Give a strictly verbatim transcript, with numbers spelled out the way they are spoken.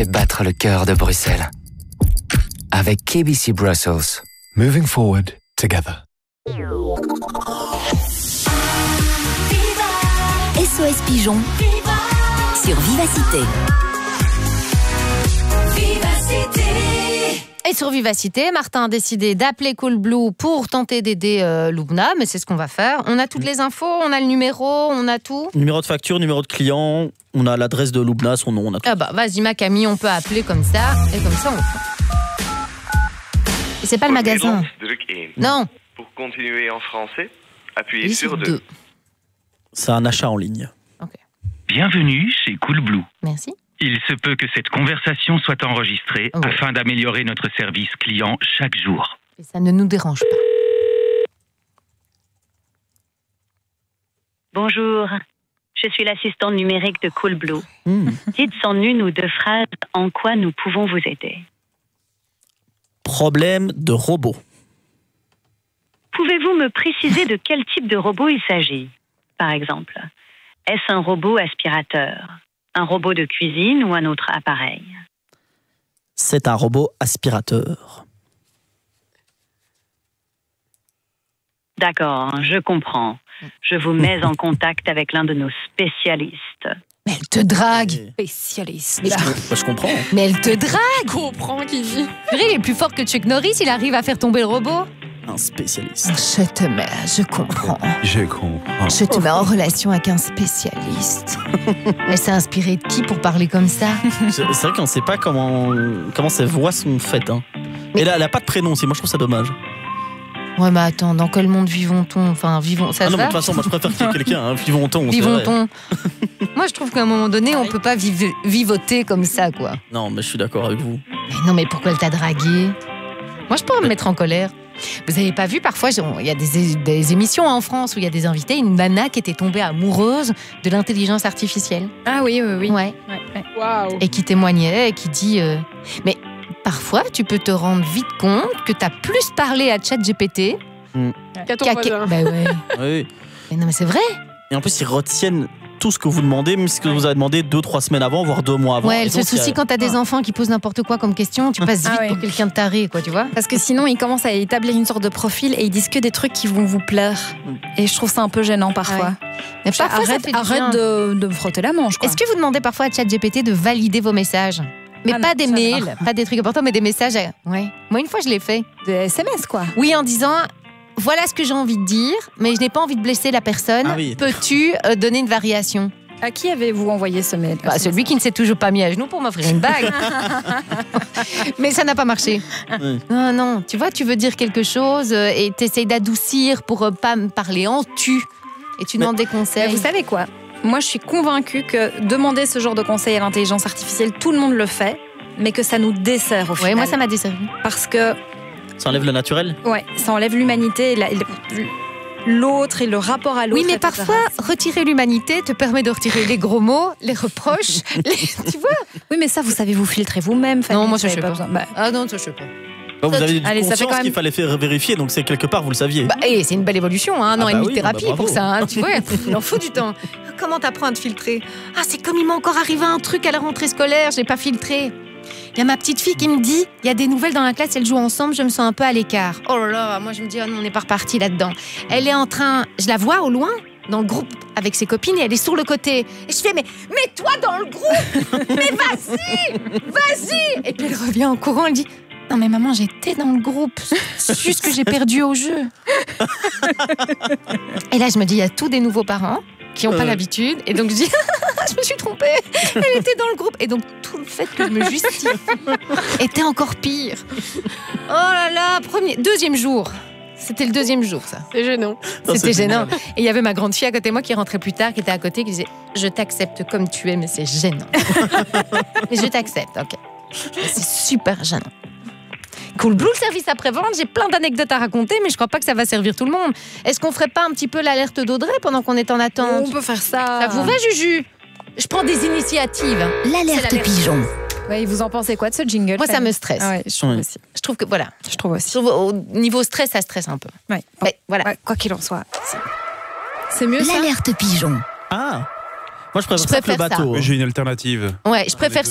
fait battre le cœur de Bruxelles. Avec K B C Brussels. Moving forward together. S O S Pigeon sur Vivacité. Et sur Vivacité, Martin a décidé d'appeler Cool Blue pour tenter d'aider euh, Loubna, mais c'est ce qu'on va faire. On a toutes les infos, on a le numéro, on a tout. Numéro de facture, numéro de client, on a l'adresse de Loubna, son nom, on a tout. Ah bah vas-y ma Camille, on peut appeler comme ça, et comme ça on fait. Et c'est pas le magasin. Non. Pour continuer en français, appuyez Oui, sur deux. deux. C'est un achat en ligne. Okay. Bienvenue chez Cool Blue. Merci. Il se peut que cette conversation soit enregistrée Ouais. afin d'améliorer notre service client chaque jour. Et ça ne nous dérange pas. Bonjour, je suis l'assistante numérique de Cool Blue. Mmh. Dites en une ou deux phrases en quoi nous pouvons vous aider. Problème de robot. Pouvez-vous me préciser de quel type de robot il s'agit? Par exemple, est-ce un robot aspirateur, un robot de cuisine ou un autre appareil? C'est un robot aspirateur. D'accord, je comprends. Je vous mets en contact avec l'un de nos spécialistes. Mais elle te drague. Spécialiste. Mais, Bah, je comprends. mais elle te drague. Comprends qui dit. Purée, il est plus fort que Chuck Norris, il arrive à faire tomber le robot. Un spécialiste. Je te mets, je comprends. Je comprends. Je te mets en relation avec un spécialiste. Elle s'est inspirée de qui pour parler comme ça? C'est c'est vrai qu'on ne sait pas comment, comment ces voix sont faites. Hein. Et là, elle n'a pas de prénom aussi, moi je trouve ça dommage. Ouais, mais attends, dans quel monde vivons-on? Enfin, vivons. Ça Ah se non, mais va de toute façon, moi je préfère qu'il y ait quelqu'un. Hein. Vivons-on. c'est vrai. Vivons-on. Moi, je trouve qu'à un moment donné, on peut pas viv- vivoter comme ça, quoi. Non, mais je suis d'accord avec vous. Mais non, mais pourquoi elle t'a dragué? Moi, je pourrais me mettre en colère. Vous avez pas vu, parfois, il y a des, des émissions en France où il y a des invités, une nana qui était tombée amoureuse de l'intelligence artificielle. Ah oui, oui, oui. Ouais. Ouais, ouais. Waouh. Et qui témoignait et qui dit euh, mais parfois tu peux te rendre vite compte que tu as plus parlé à ChatGPT Qu'à ton qu'à voisin. bah ouais. Oui. Mais non mais c'est vrai. Et en plus, ils retiennent tout ce que vous demandez, même ce que vous avez demandé deux, trois semaines avant, voire deux mois avant. Ouais, Et elle se donc, il y a- soucie quand t'as des enfants qui posent n'importe quoi comme question, tu passes vite Ah ouais. pour quelqu'un de taré, quoi, tu vois. Parce que sinon, ils commencent à établir une sorte de profil et ils disent que des trucs qui vont vous plaire. Et je trouve ça un peu gênant parfois. Mais parfois, ça arrête fait du bien. arrête de, de me frotter la manche. Quoi. Est-ce que vous demandez parfois à ChatGPT de valider vos messages? Mais Ah pas non, des ça, mails, pas des trucs importants, mais des messages. à- Ouais. Moi, une fois, je l'ai fait. Des S M S quoi. Oui, en disant voilà ce que j'ai envie de dire, mais je n'ai pas envie de blesser la personne. Ah oui. Peux-tu euh, donner une variation? À qui avez-vous envoyé ce mail? Bah, celui qui ne s'est toujours pas mis à genoux pour m'offrir une bague. Mais ça n'a pas marché. Oui. Non, non. Tu vois, tu veux dire quelque chose euh, et tu essayes d'adoucir pour euh, pas me parler en tu. Et tu demandes des Mais conseils. vous savez quoi? Moi, je suis convaincue que demander ce genre de conseils à l'intelligence artificielle, tout le monde le fait, mais que ça nous dessert au Ouais, final. moi, ça m'a desservi. Parce que Ça enlève le naturel. ouais, ça enlève l'humanité, la- l'autre et le rapport à l'autre. Oui, mais et cetera. parfois, retirer l'humanité te permet de retirer les gros mots, les reproches. les... Tu vois? Oui, mais ça, vous savez vous filtrer vous-même. Fanny, Non, moi, vous ça, je avez sais pas. besoin. Bah, Ah non, ça, je sais pas. Bah, vous avez eu Allez, ça fait conscience quand même- qu'il fallait faire vérifier, donc c'est quelque part, vous le saviez. Bah, et c'est une belle évolution, hein, un Ah an et bah demi de oui, thérapie bah bravo. pour ça, hein, tu vois, il en faut du temps. Comment t'apprends à te filtrer? Ah, c'est comme il m'est encore arrivé un truc à la rentrée scolaire, j'ai pas filtré. Il y a ma petite fille qui me dit, il y a des nouvelles dans la classe, elles jouent ensemble, je me sens un peu à l'écart. Oh là là, moi je me dis, oh non, on n'est pas reparti là-dedans. Elle est en train, je la vois au loin, dans le groupe avec ses copines, et elle est sur le côté. Et je fais, mais mets-toi dans le groupe, mais vas-y, vas-y. Et puis elle revient en courant, elle dit, non mais maman, j'étais dans le groupe, c'est juste que j'ai perdu au jeu. Et là, je me dis, il y a tous des nouveaux parents qui n'ont pas Ouais. l'habitude. Et donc, je dis, je me suis trompée. Elle était dans le groupe. Et donc, tout le fait que je me justifie était encore pire. Oh là là, premier, deuxième jour. C'était le deuxième jour, ça. c'est gênant. Non, C'était c'est gênant. génial. Et il y avait ma grande fille à côté de moi qui rentrait plus tard, qui était à côté, qui disait, je t'accepte comme tu es, mais c'est gênant. Mais je t'accepte, ok. C'est super gênant. Cool Blue, le service après-vente, j'ai plein d'anecdotes à raconter, mais je crois pas que ça va servir tout le monde. Est-ce qu'on ferait pas un petit peu l'alerte d'Audrey pendant qu'on est en attente? On peut faire ça. Ça vous va, Juju? Je prends des initiatives. L'alerte C'est l'alerte. pigeon. Ouais, vous en pensez quoi de ce jingle? Moi, ça Fanny me stresse. Ah ouais, je trouve Oui. aussi. Je trouve que, voilà, Je trouve aussi. je trouve au niveau stress, ça stresse un peu. Ouais. Bon. Mais voilà. Ouais, quoi qu'il en soit. c'est- C'est mieux ça? L'alerte pigeon. Ah, moi je préfère, Je ça que le préfère ça. bateau. hein. J'ai une alternative. Ouais, je préfère